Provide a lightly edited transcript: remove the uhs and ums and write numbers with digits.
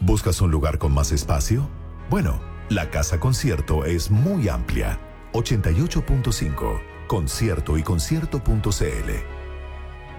¿Buscas un lugar con más espacio? Bueno, la Casa Concierto es muy amplia. 88.5. Concierto y concierto.cl.